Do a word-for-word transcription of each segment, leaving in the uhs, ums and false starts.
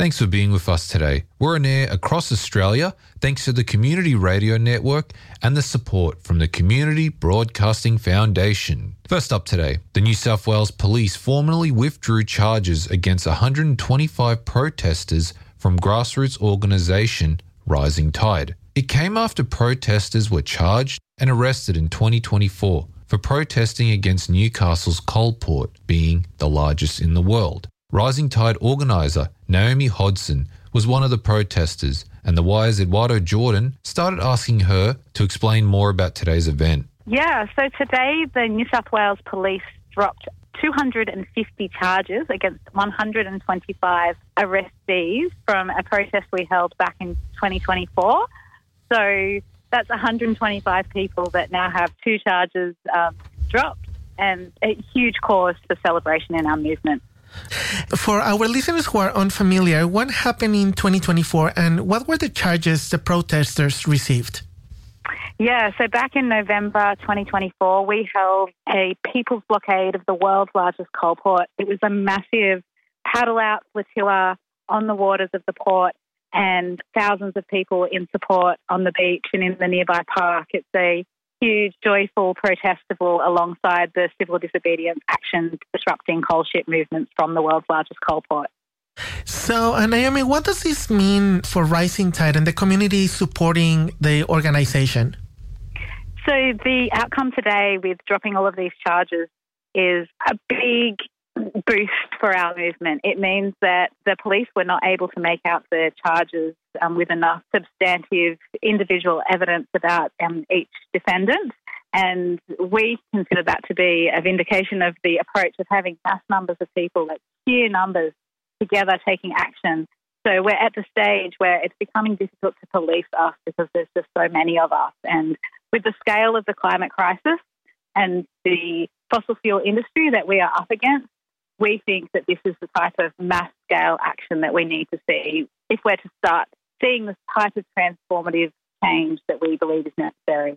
Thanks for being with us today. We're on air across Australia thanks to the Community Radio Network and the support from the Community Broadcasting Foundation. First up today, the New South Wales Police formally withdrew charges against one hundred twenty-five protesters from grassroots organisation Rising Tide. It came after protesters were charged and arrested in twenty twenty-four for protesting against Newcastle's coal port being the largest in the world. Rising Tide organiser Naomi Hodson was one of the protesters, and The Wire's Eduardo Jordan started asking her to explain more about today's event. Yeah, so today the New South Wales Police dropped two hundred fifty charges against one hundred twenty-five arrestees from a protest we held back in twenty twenty-four. So that's one hundred twenty-five people that now have two charges um, dropped, and a huge cause for celebration in our movement. For our listeners who are unfamiliar, what happened in twenty twenty-four and what were the charges the protesters received? Yeah, so back in November twenty twenty-four, we held a people's blockade of the world's largest coal port. It was a massive paddle-out flotilla on the waters of the port and thousands of people in support on the beach and in the nearby park. It's a huge, joyful protestable alongside the civil disobedience action disrupting coal ship movements from the world's largest coal port. So, uh, Naomi, what does this mean for Rising Tide and the community supporting the organization? So the outcome today with dropping all of these charges is a big boost for our movement. It means that the police were not able to make out the charges um, with enough substantive individual evidence about um, each defendant, and we consider that to be a vindication of the approach of having mass numbers of people, like sheer numbers, together taking action. So we're at the stage where it's becoming difficult to police us because there's just so many of us, and with the scale of the climate crisis and the fossil fuel industry that we are up against, we think that this is the type of mass-scale action that we need to see if we're to start seeing this type of transformative change that we believe is necessary.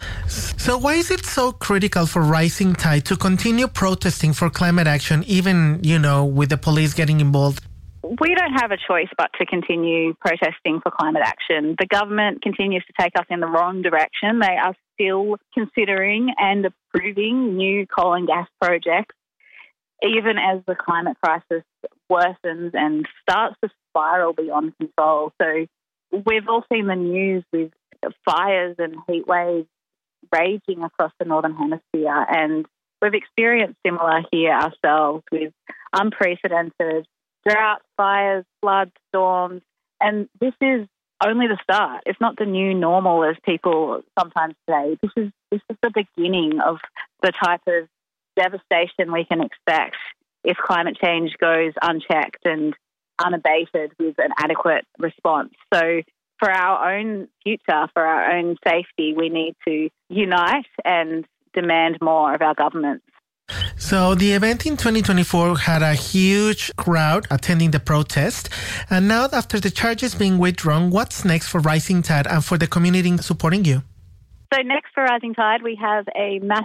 So why is it so critical for Rising Tide to continue protesting for climate action, even, you know, with the police getting involved? We don't have a choice but to continue protesting for climate action. The government continues to take us in the wrong direction. They are still considering and approving new coal and gas projects, even as the climate crisis worsens and starts to spiral beyond control. So we've all seen the news with fires and heat waves raging across the Northern Hemisphere, and we've experienced similar here ourselves with unprecedented drought, fires, floods, storms, and this is only the start. It's not the new normal, as people sometimes say. This is this is the beginning of the type of devastation we can expect if climate change goes unchecked and unabated with an adequate response. So for our own future, for our own safety, we need to unite and demand more of our governments. So the event in twenty twenty-four had a huge crowd attending the protest. And now, after the charges being withdrawn, what's next for Rising Tide and for the community supporting you? So next for Rising Tide, we have a massive